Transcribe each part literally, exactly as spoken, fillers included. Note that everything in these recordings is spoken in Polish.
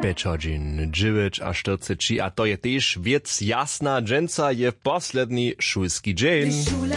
pięć godzin, dziewięć a czterdzieści, a to je też wiec jasna, dżęca je posledni szulski dzień.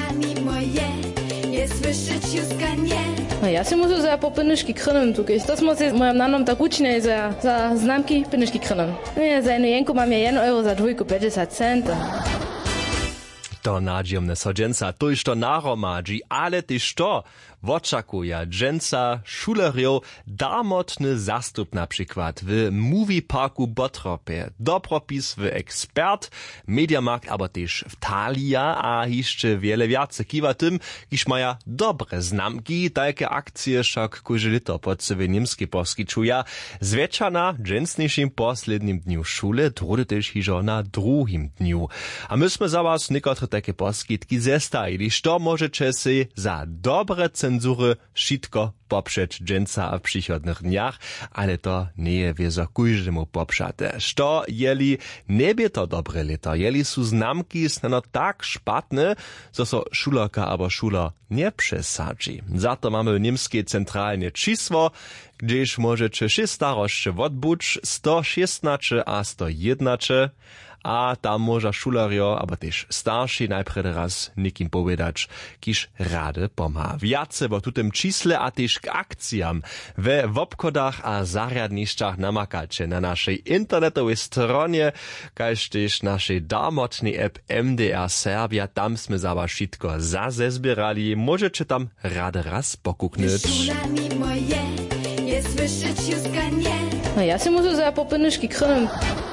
No ja się muszę za po pynyszki krynem tukać. To smo się moim nanom tak uczne za, za znamki pynyszki krynem. No ja za jednu jenku mam ja jeden euro za dwójku pięćdziesiąt centów. To nadziemne so dżęca, to już to naromadzi, ale też to oczekuje dżęca szulerjów darmotny zastup na przykład w Movie Parku Botropie, dopropis w Ekspert, Mediamarkt, aber też w Thalia, a jeszcze wiele więcej. Kiwa tym, iż mają dobre znamki, takie akcje wszak kujże lito pod sobie niemskie poskyčuja. Zwecza na dżęsniejszym poslednim dniu szule, drudy też hiżo na drugim dniu. A myśmy za was niekotre takie poskytki zestajili, što możecie si za dobre cenzury wszystko poprzeć dżęca w przychodnych dniach, ale to nie je wiezo kujżemu poprzate. Što jeli nie bie to dobre lito, jeli su znamki snano tak szpatne, zo so šulerka abo šuler nie przesadzi. Za to mamy niemskie centralne čísło, gdzież możecie się staroście odbuć sto szesnaście a sto jedenaście, a tam może šulerjo, aber też starsi najpierw raz nikim powiedzieć, kiż rady pomha. Wiace bo tutem čísle a też k akcjam we w obchodach a zariadniszczach namakacie na naszej internetowej stronie, kaž też naszej darmotnej app M D R Serbia, tam sme zaba wszystko zazezbierali, możecie tam rady raz pokuknąć. No ja się muszę za po pynyszki krynem